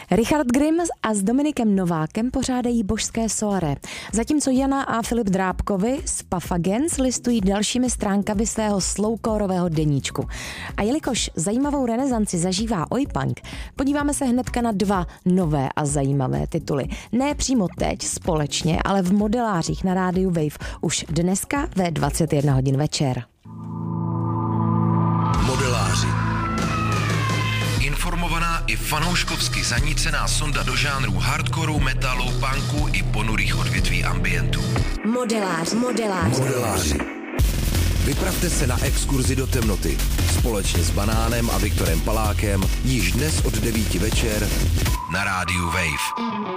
Richard Grimm a s Dominikem Novákem pořádají božské soirée, zatímco Jana a Filip Drábkovi z Paffagens listují dalšími stránkami svého slowcoreového deníčku. A jelikož zajímavou renesanci zažívá ojpunk, podíváme se hnedka na dva nové a zajímavé tituly. Ne přímo teď společně, ale v modelářích na rádiu Wave už dneska ve 21 hodin večer. Modeláři. Informovaná i fanouškovsky zanícená sonda do žánrů hardcoreu, metalu, punku i ponurých odvětví ambientu. Modeláři. Vypravte se na exkurzi do temnoty společně s Banánem a Viktorem Palákem již dnes od 9 večer na rádiu Wave.